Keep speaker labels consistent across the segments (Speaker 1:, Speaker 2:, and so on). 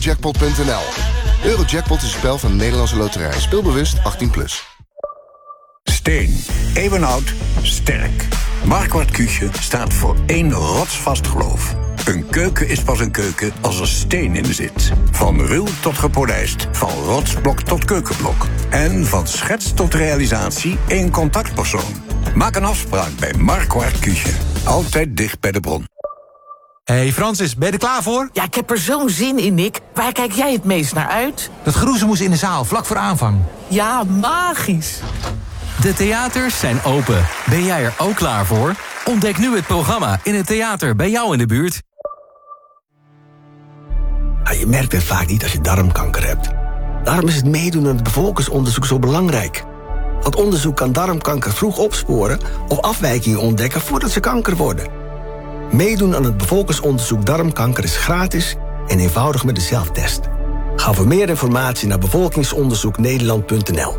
Speaker 1: Jackpot.nl. Eurojackpot is een spel van de Nederlandse Loterij. Speelbewust 18+.
Speaker 2: Steen, eeuwenoud, sterk. Marquardt Küche staat voor één rotsvast geloof. Een keuken is pas een keuken als er steen in zit. Van ruw tot gepolijst, van rotsblok tot keukenblok. En van schets tot realisatie één contactpersoon. Maak een afspraak bij Marquardt Küche. Altijd dicht bij de bron.
Speaker 3: Hey Francis, ben je er klaar voor?
Speaker 4: Ja, ik heb er zo'n zin in, Nick. Waar kijk jij het meest naar uit?
Speaker 3: Dat geroezemoes in de zaal, vlak voor aanvang.
Speaker 4: Ja, magisch.
Speaker 5: De theaters zijn open. Ben jij er ook klaar voor? Ontdek nu het programma in het theater bij jou in de buurt.
Speaker 6: Je merkt het vaak niet als je darmkanker hebt. Daarom is het meedoen aan het bevolkingsonderzoek zo belangrijk. Want onderzoek kan darmkanker vroeg opsporen of afwijkingen ontdekken voordat ze kanker worden. Meedoen aan het bevolkingsonderzoek darmkanker is gratis en eenvoudig met de zelftest. Ga voor meer informatie naar bevolkingsonderzoeknederland.nl.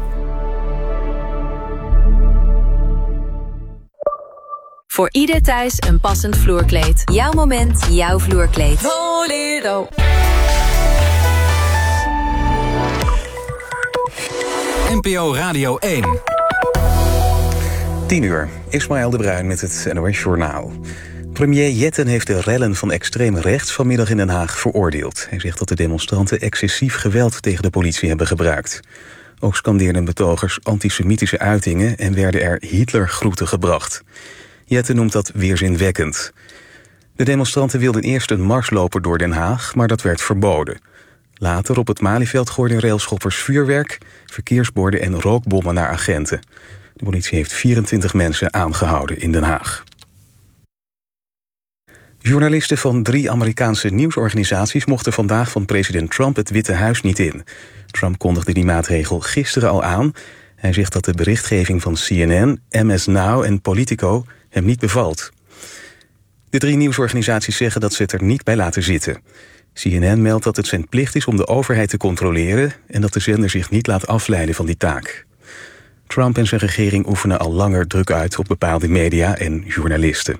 Speaker 7: Voor ieder thuis een passend vloerkleed. Jouw moment, jouw vloerkleed. Bolero.
Speaker 5: NPO Radio 1.
Speaker 8: 10:00. Ismaël de Bruin met het NOS Journaal. Premier Jetten heeft de rellen van extreem rechts vanmiddag in Den Haag veroordeeld. Hij zegt dat de demonstranten excessief geweld tegen de politie hebben gebruikt. Ook scandeerden betogers antisemitische uitingen en werden er Hitlergroeten gebracht. Jetten noemt dat weerzinwekkend. De demonstranten wilden eerst een mars lopen door Den Haag, maar dat werd verboden. Later op het Malieveld gooiden railschoppers vuurwerk, verkeersborden en rookbommen naar agenten. De politie heeft 24 mensen aangehouden in Den Haag. Journalisten van 3 Amerikaanse nieuwsorganisaties mochten vandaag van president Trump het Witte Huis niet in. Trump kondigde die maatregel gisteren al aan. Hij zegt dat de berichtgeving van CNN, MS Now en Politico hem niet bevalt. De 3 nieuwsorganisaties zeggen dat ze het er niet bij laten zitten. CNN meldt dat het zijn plicht is om de overheid te controleren en dat de zender zich niet laat afleiden van die taak. Trump en zijn regering oefenen al langer druk uit op bepaalde media en journalisten.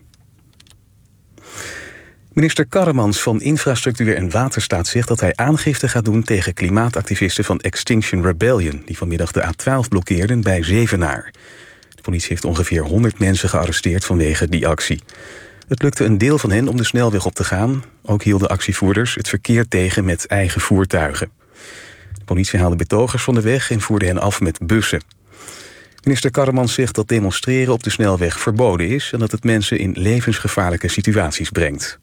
Speaker 8: Minister Karremans van Infrastructuur en Waterstaat zegt dat hij aangifte gaat doen tegen klimaatactivisten van Extinction Rebellion, die vanmiddag de A12 blokkeerden bij Zevenaar. De politie heeft ongeveer 100 mensen gearresteerd vanwege die actie. Het lukte een deel van hen om de snelweg op te gaan. Ook hielden actievoerders het verkeer tegen met eigen voertuigen. De politie haalde betogers van de weg en voerde hen af met bussen. Minister Karremans zegt dat demonstreren op de snelweg verboden is en dat het mensen in levensgevaarlijke situaties brengt.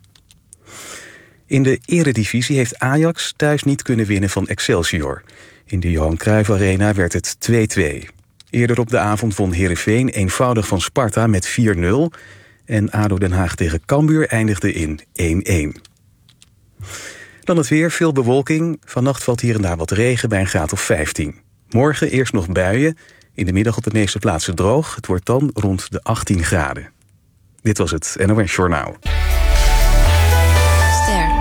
Speaker 8: In de eredivisie heeft Ajax thuis niet kunnen winnen van Excelsior. In de Johan Cruijff Arena werd het 2-2. Eerder op de avond won Heerenveen eenvoudig van Sparta met 4-0... en ADO Den Haag tegen Cambuur eindigde in 1-1. Dan het weer, veel bewolking. Vannacht valt hier en daar wat regen bij een graad of 15. Morgen eerst nog buien. In de middag op de meeste plaatsen droog. Het wordt dan rond de 18 graden. Dit was het NOS Journaal.
Speaker 9: Ster.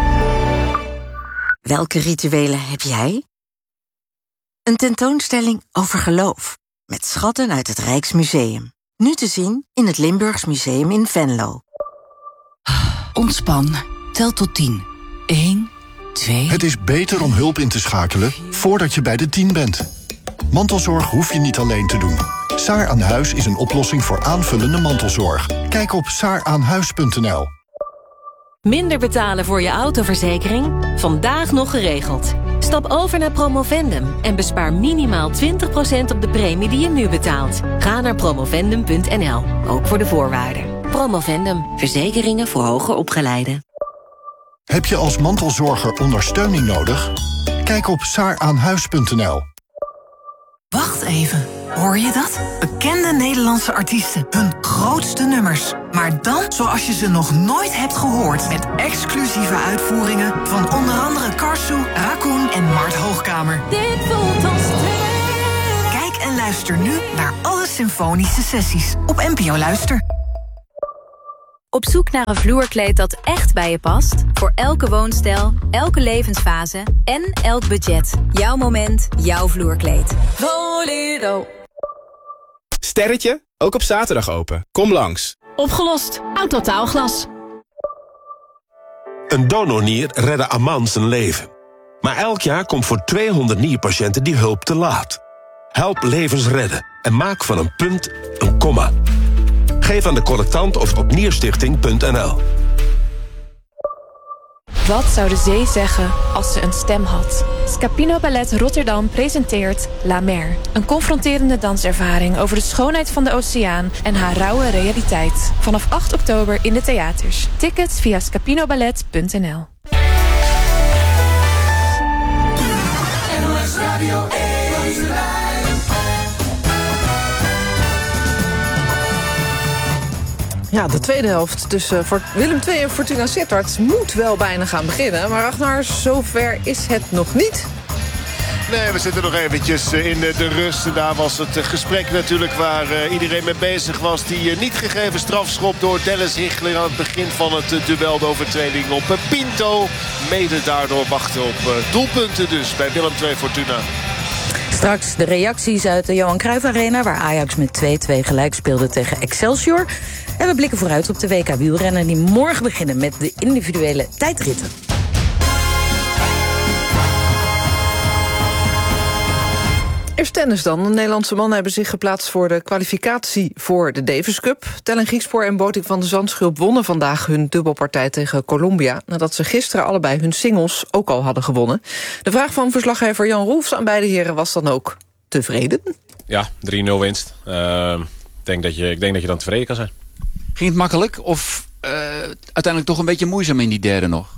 Speaker 9: Welke rituelen heb jij? Een tentoonstelling over geloof. Met schatten uit het Rijksmuseum. Nu te zien in het Limburgs Museum in Venlo.
Speaker 10: Ontspan. Tel tot 10. 1, 2...
Speaker 11: Het is beter om hulp in te schakelen voordat je bij de 10 bent. Mantelzorg hoef je niet alleen te doen. Saar aan Huis is een oplossing voor aanvullende mantelzorg. Kijk op saaraanhuis.nl.
Speaker 12: Minder betalen voor je autoverzekering? Vandaag nog geregeld. Stap over naar Promovendum en bespaar minimaal 20% op de premie die je nu betaalt. Ga naar promovendum.nl, ook voor de voorwaarden. Promovendum, verzekeringen voor hoger opgeleiden.
Speaker 11: Heb je als mantelzorger ondersteuning nodig? Kijk op saaraanhuis.nl.
Speaker 10: Wacht even, hoor je dat? Bekende Nederlandse artiesten, hun grootste nummers. Maar dan zoals je ze nog nooit hebt gehoord. Met exclusieve uitvoeringen van onder andere Karsu, Raccoon en Mart Hoogkamer.
Speaker 12: Dit voelt als twee.
Speaker 10: Kijk en luister nu naar alle symfonische sessies op NPO Luister.
Speaker 7: Op zoek naar een vloerkleed dat echt bij je past? Voor elke woonstijl, elke levensfase en elk budget. Jouw moment, jouw vloerkleed.
Speaker 12: Bolero.
Speaker 13: Sterretje, ook op zaterdag open. Kom langs.
Speaker 12: Opgelost. Autotaalglas.
Speaker 14: Een donornier redde Aman zijn leven. Maar elk jaar komt voor 200 nierpatiënten die hulp te laat. Help levens redden en maak van een punt een komma. Geef aan de collectant of op nierstichting.nl.
Speaker 15: Wat zou de zee zeggen als ze een stem had? Scapino Ballet Rotterdam presenteert La Mer. Een confronterende danservaring over de schoonheid van de oceaan en haar rauwe realiteit. Vanaf 8 oktober in de theaters. Tickets via scapinoballet.nl.
Speaker 16: Ja, de tweede helft tussen Willem II en Fortuna Sittard moet wel bijna gaan beginnen. Maar Ragnar, zover is het nog niet.
Speaker 17: Nee, we zitten nog eventjes in de rust. En daar was het gesprek natuurlijk waar iedereen mee bezig was. Die niet gegeven strafschop door Dennis Hichler aan het begin van het duel. De overtreding op Pinto. Mede daardoor wachten op doelpunten dus bij Willem II Fortuna.
Speaker 18: Straks de reacties uit de Johan Cruijff Arena, waar Ajax met 2-2 gelijk speelde tegen Excelsior. En we blikken vooruit op de WK wielrennen die morgen beginnen met de individuele tijdritten.
Speaker 16: Eerst tennis dan. De Nederlandse mannen hebben zich geplaatst voor de kwalificatie voor de Davis Cup. Tellen Griekspoor en Botik van de Zandschulp wonnen vandaag hun dubbelpartij tegen Colombia, nadat ze gisteren allebei hun singles ook al hadden gewonnen. De vraag van verslaggever Jan Roelfs aan beide heren was dan ook: tevreden?
Speaker 19: Ja, 3-0 winst. Ik denk dat je dan tevreden kan zijn.
Speaker 20: Ging het makkelijk of uiteindelijk toch een beetje moeizaam in die derde nog?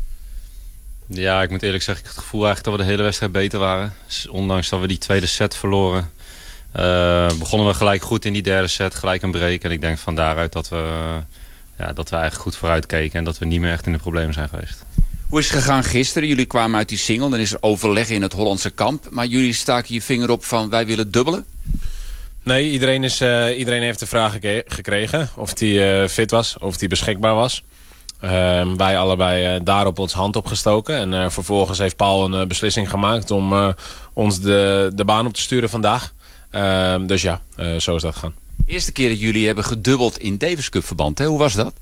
Speaker 21: Ja, ik moet eerlijk zeggen, ik heb het gevoel eigenlijk dat we de hele wedstrijd beter waren. Dus ondanks dat we die tweede set verloren, begonnen we gelijk goed in die derde set, gelijk een break. En ik denk van daaruit dat we eigenlijk goed vooruit keken en dat we niet meer echt in de problemen zijn geweest.
Speaker 20: Hoe is het gegaan gisteren? Jullie kwamen uit die single, dan is er overleg in het Hollandse kamp. Maar jullie staken je vinger op van wij willen dubbelen?
Speaker 19: Nee, iedereen heeft de vraag gekregen of hij fit was, of hij beschikbaar was. Wij allebei daarop ons hand opgestoken. En vervolgens heeft Paul een beslissing gemaakt om ons de baan op te sturen vandaag. Dus ja, zo is dat gegaan.
Speaker 20: De eerste keer dat jullie hebben gedubbeld in Davis Cup verband, hè? Hoe was dat?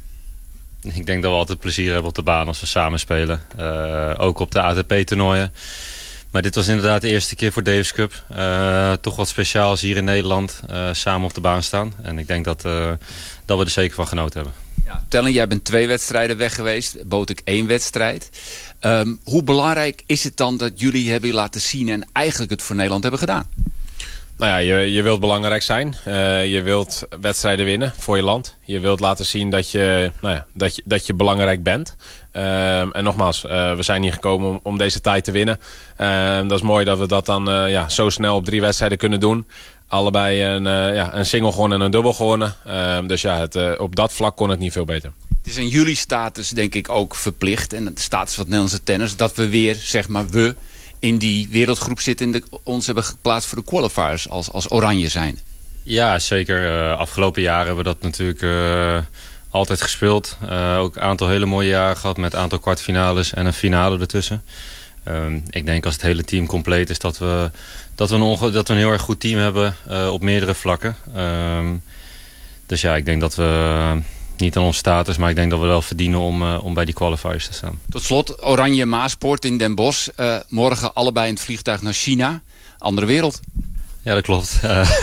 Speaker 21: Ik denk dat we altijd plezier hebben op de baan als we samen spelen. Ook op de ATP-toernooien. Maar dit was inderdaad de eerste keer voor Davis Cup. Toch wat speciaals hier in Nederland. Samen op de baan staan. En ik denk dat we er zeker van genoten hebben.
Speaker 20: Ja, Tellen, jij bent 2 wedstrijden weg geweest. Botik 1 wedstrijd. Hoe belangrijk is het dan dat jullie hebben laten zien en eigenlijk het voor Nederland hebben gedaan?
Speaker 19: Nou ja, je wilt belangrijk zijn. Je wilt wedstrijden winnen voor je land. Je wilt laten zien dat je belangrijk bent. En nogmaals, we zijn hier gekomen om deze tijd te winnen. Dat is mooi dat we dat dan zo snel op 3 wedstrijden kunnen doen. Allebei een single gewonnen en een dubbel gewonnen. Dus ja, op dat vlak kon het niet veel beter.
Speaker 20: Het is in jullie status denk ik ook verplicht. En de status van het Nederlandse tennis. Dat we weer, zeg maar we, in die wereldgroep zitten. En ons hebben geplaatst voor de qualifiers als oranje zijn.
Speaker 21: Ja, zeker. Afgelopen jaren hebben we dat natuurlijk altijd gespeeld. Ook een aantal hele mooie jaren gehad met een aantal kwartfinales en een finale ertussen. Ik denk als het hele team compleet is dat we een heel erg goed team hebben op meerdere vlakken. Dus ja, ik denk dat we niet aan onze status, maar ik denk dat we wel verdienen om bij die qualifiers te staan.
Speaker 20: Tot slot, Oranje Maasport in Den Bosch. Morgen allebei in het vliegtuig naar China. Andere wereld.
Speaker 21: Ja, dat klopt.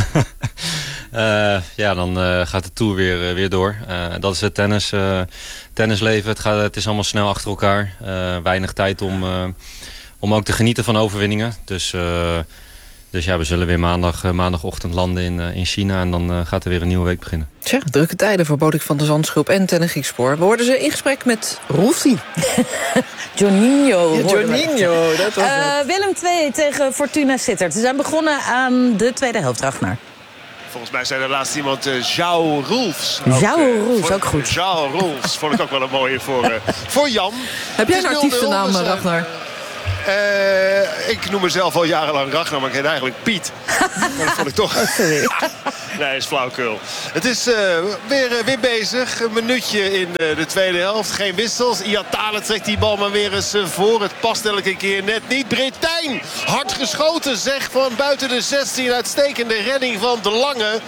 Speaker 21: Dan gaat de tour weer door. Dat is het tennisleven. Het is allemaal snel achter elkaar. Weinig tijd om ook te genieten van overwinningen. Dus ja, we zullen weer maandagochtend landen in China. En dan gaat er weer een nieuwe week beginnen.
Speaker 16: Tja, drukke tijden voor Botik van de Zandschulp en Tellen Griekspoor. We hoorden ze in gesprek met Roelfie.
Speaker 18: Juninho.
Speaker 16: Ja, Juninho, dat was het.
Speaker 18: Willem II tegen Fortuna Sittard. Ze zijn begonnen aan de tweede helft, Ragnar.
Speaker 17: Volgens mij zei er laatst iemand João Roelfs.
Speaker 18: João Roelfs, ook goed.
Speaker 17: João Roelfs vond ik ook wel een mooie voor Jan.
Speaker 16: Heb jij een artiestennaam, Ragnar?
Speaker 17: Ik noem mezelf al jarenlang Ragnar, maar ik heet eigenlijk Piet. Maar dat vond ik toch... Nee, is flauwkul. Het is weer bezig. Een minuutje in de tweede helft. Geen wissels. Iatale trekt die bal maar weer eens voor. Het past elke keer net niet. Bretijn, hard geschoten zeg, van buiten de 16. Uitstekende redding van De Lange.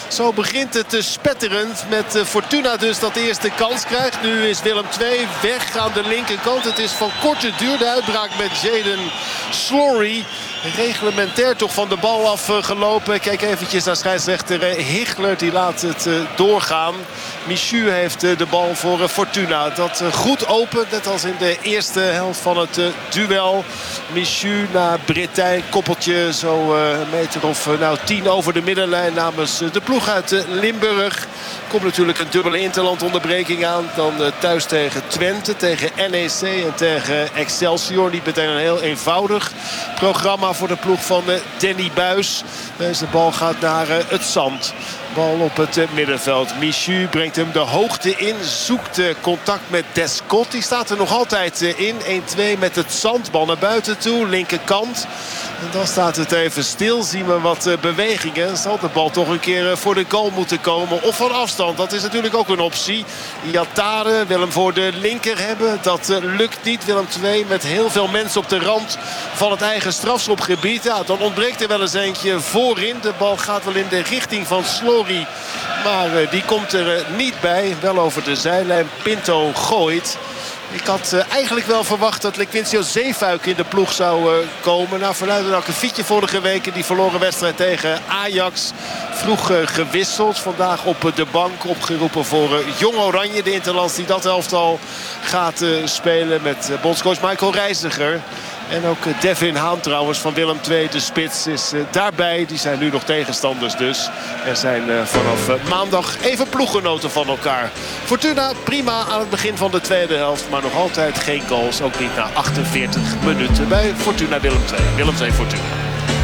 Speaker 17: Zo begint het spetterend met Fortuna dus dat de eerste kans krijgt. Nu is Willem II weg aan de linkerkant. Het is van korte duur de uitbraak met Jaden Slory. Reglementair toch van de bal afgelopen. Kijk eventjes naar scheidsrechter Hichler. Die laat het doorgaan. Michu heeft de bal voor Fortuna. Dat goed opent. Net als in de eerste helft van het duel. Michu naar Bretijn. Koppeltje zo een meter of 10 over de middenlijn namens de ploeg uit Limburg. Komt natuurlijk een dubbele interlandonderbreking aan. Dan thuis tegen Twente, tegen NEC en tegen Excelsior. Niet meteen een heel eenvoudig programma voor de ploeg van Danny Buis. Deze bal gaat naar het zand. Bal op het middenveld. Michu brengt hem de hoogte in. Zoekt contact met Descott. Die staat er nog altijd in. 1-2 met het zand. Bal naar buiten toe. Linkerkant. En dan staat het even stil. Zien we wat bewegingen. Zal de bal toch een keer voor de goal moeten komen. Of van afstand. Dat is natuurlijk ook een optie. Iatare wil hem voor de linker hebben. Dat lukt niet. Willem II met heel veel mensen op de rand van het eigen strafschopgebied. Ja, dan ontbreekt er wel eens eentje voorin. De bal gaat wel in de richting van Slory. Maar die komt er niet bij. Wel over de zijlijn. Pinto gooit. Ik had eigenlijk wel verwacht dat Lequincio Zeefuik in de ploeg zou komen. Nou, vanuit een akkefietje vorige week. Die verloren wedstrijd tegen Ajax. Vroeg gewisseld. Vandaag op de bank opgeroepen voor Jong Oranje. De interlands die dat elftal gaat spelen met bondscoach Michael Reiziger. En ook Devin Haan trouwens van Willem II, de spits, is daarbij. Die zijn nu nog tegenstanders dus. Er zijn vanaf maandag even ploeggenoten van elkaar. Fortuna prima aan het begin van de tweede helft. Maar nog altijd geen goals. Ook niet na 48 minuten bij Fortuna Willem II. Willem II Fortuna.